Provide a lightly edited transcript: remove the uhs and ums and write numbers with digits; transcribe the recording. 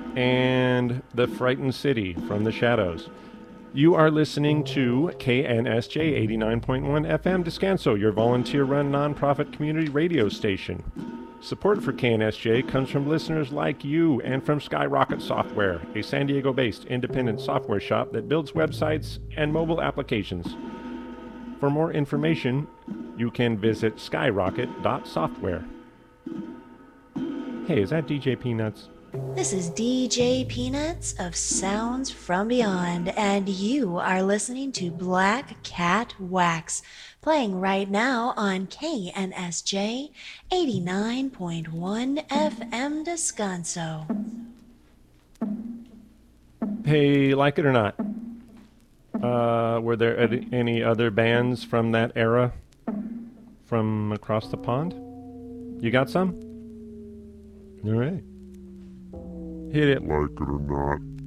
and The Frightened City from the Shadows. You are listening to KNSJ 89.1 FM Descanso, your volunteer-run nonprofit community radio station. Support for KNSJ comes from listeners like you and from Skyrocket Software, a San Diego-based independent software shop that builds websites and mobile applications. For more information, you can visit skyrocket.software. Hey, is that DJ Peanuts? This is DJ Peanuts of Sounds from Beyond, and you are listening to Black Cat Wax, playing right now on KNSJ 89.1 FM Descanso. Hey, like it or not, were there any other bands from that era from across the pond? You got some? All right. Hit it. Like it or not,